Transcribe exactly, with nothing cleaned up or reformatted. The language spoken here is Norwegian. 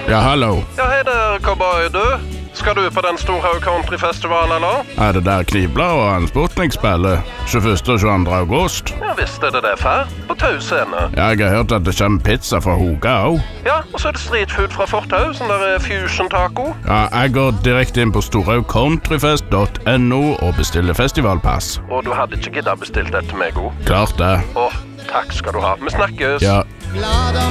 Ja, hallo. Ja, hej där, cowboy du. Ska du på den stora countryfestivalen eller? Er det der Knivblad og en Sputnik-spiller tjueførste og tjueandre august? Ja, visst är det det för. På Tusene. Jeg har hørt at det kommer pizza fra Hoga også. Ja, och så är det street food fra Fortau, sån där fusion taco. Ja, jeg går direkte inn på storhaug countryfest punktum no og bestiller festivalpass. Och du hade inte giddat bestilt det till mig, go. Klart det. Åh, tack ska du ha. Vi snackes. Ja. Glada